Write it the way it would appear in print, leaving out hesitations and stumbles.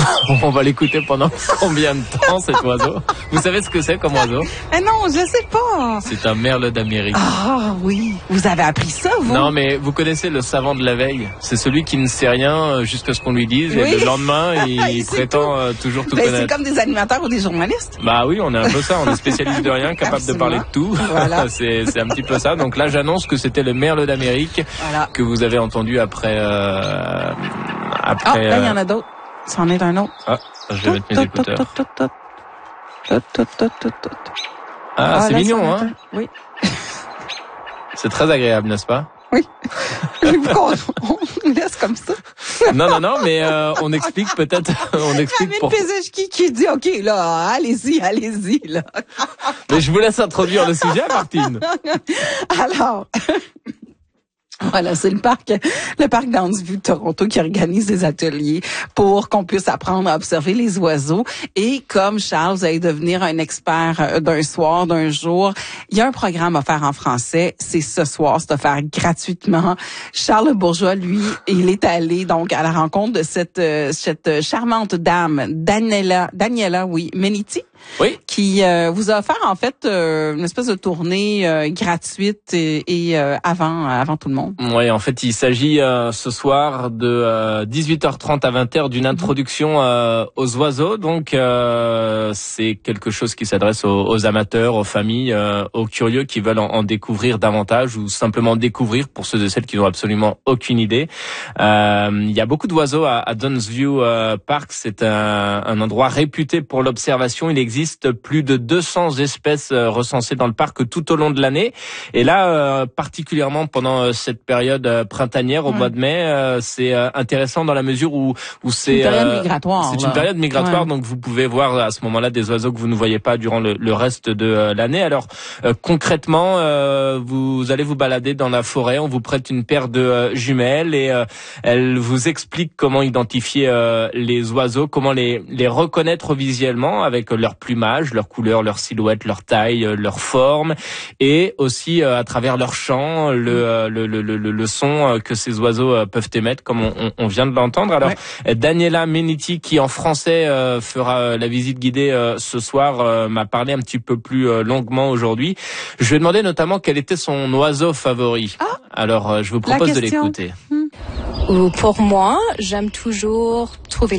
On va l'écouter pendant combien de temps, cet oiseau? Vous savez ce que c'est comme oiseau? Non, je sais pas. C'est un merle d'Amérique. Ah oui, vous avez appris ça, vous? Non, mais vous connaissez le savant de la veille? C'est celui qui ne sait rien jusqu'à ce qu'on lui dise, Oui. et le lendemain, il prétend toujours tout connaître. C'est comme des animateurs ou des journalistes. Bah oui, on est un peu ça, on est spécialiste de rien, capable Absolument. de parler de tout. Voilà. c'est un petit peu ça. Donc là, j'annonce que c'était le merle d'Amérique Voilà. que vous avez entendu après. Là, il y en a d'autres. C'en est un autre. Ah, je vais mettre mes écouteurs. Ah, c'est là, mignon, c'en est hein? un. Oui. C'est très agréable, n'est-ce pas? Oui. On laisse comme ça. Non, mais on explique peut-être. On explique Amine pour. Pézechki qui dit, OK, là, allez-y, là. Mais je vous laisse introduire le sujet, Martine. Alors, voilà, c'est le parc Downsview de Toronto qui organise des ateliers pour qu'on puisse apprendre à observer les oiseaux. Et comme Charles, vous allez devenir un expert d'un soir, d'un jour, il y a un programme offert en français. C'est ce soir, c'est offert gratuitement. Charles Bourgeois, lui, il est allé donc à la rencontre de cette charmante dame, Daniela, Meniti. Oui. Qui vous a offert en fait une espèce de tournée gratuite et avant tout le monde. Oui, en fait, il s'agit ce soir de 18h30 à 20h d'une introduction aux oiseaux. Donc, c'est quelque chose qui s'adresse aux amateurs, aux familles, aux curieux qui veulent en découvrir davantage ou simplement découvrir pour ceux et celles qui n'ont absolument aucune idée. Il y a beaucoup d'oiseaux à Downsview Park. C'est un endroit réputé pour l'observation. Il existe plus de 200 espèces recensées dans le parc tout au long de l'année. Et là, particulièrement pendant cette période printanière au mois de mai, c'est intéressant dans la mesure où c'est une période migratoire. C'est une période migratoire, ouais. Donc vous pouvez voir à ce moment-là des oiseaux que vous ne voyez pas durant le reste de l'année. Alors concrètement, vous allez vous balader dans la forêt, on vous prête une paire de jumelles et elle vous explique comment identifier les oiseaux, comment les reconnaître visuellement avec leur plumage, leur couleur, leur silhouette, leur taille, leur forme, et aussi à travers leur chant, le son que ces oiseaux peuvent émettre, comme on vient de l'entendre. Alors, Daniela Meniti, qui en français fera la visite guidée ce soir, m'a parlé un petit peu plus longuement aujourd'hui. Je lui ai demandé notamment quel était son oiseau favori. Alors, je vous propose de l'écouter. Pour moi, j'aime toujours trouver